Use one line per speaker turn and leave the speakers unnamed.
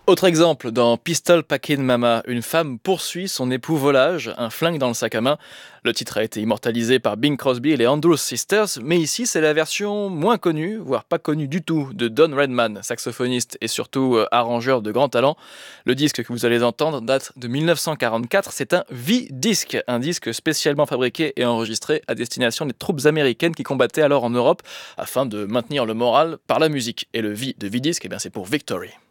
Autre exemple, dans Pistol Packin' Mama, une femme poursuit son époux volage, un flingue dans le sac à main. Le titre a été immortalisé par Bing Crosby et les Andrews Sisters, mais ici c'est la version moins connue, voire pas connue du tout, de Don Redman, saxophoniste et surtout arrangeur de grand talent. Le disque que vous allez entendre date de 1944, c'est un V-disc, un disque spécialement fabriqué et enregistré à destination des troupes américaines qui combattaient alors en Europe afin de maintenir le moral par la musique. Et le V de V-disc, c'est pour Victory.